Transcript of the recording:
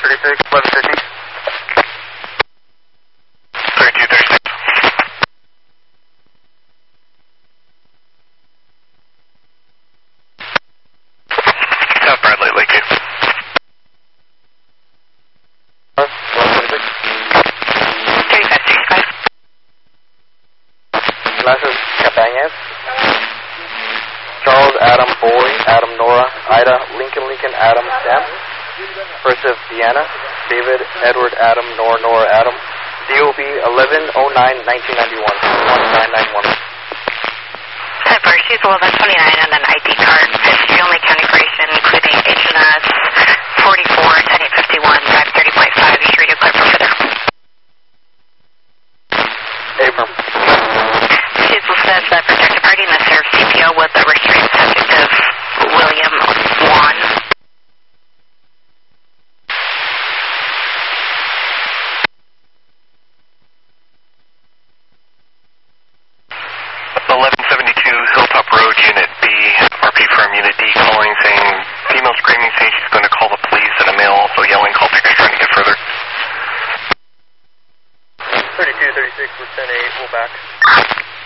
36, 1150. 3236. South Bradley, Lakeview. 1126. 3565. Glasses, Cabanez. Charles, Adam, Boy, Adam, Nora, Ida, Lincoln, Lincoln, Adam, Sam. Perciv, Deanna. David, Edward, Adam, Nora, Nora, Adam. DOB 1109-1991. 1991. Cyber, she's 1129 on an ID card. History only county creation, including HNS 44, 1051, drive 30.5. You sure you clear for further? Abram. She's listed as the protected party in the serve CPO with the restraint subject of William Wan. 1172 Hilltop Road, Unit B, RP from Unit D calling saying female screaming saying she's going to call the police and a male also yelling call pictures trying to get further. 3236, we're 10-8, we'll back.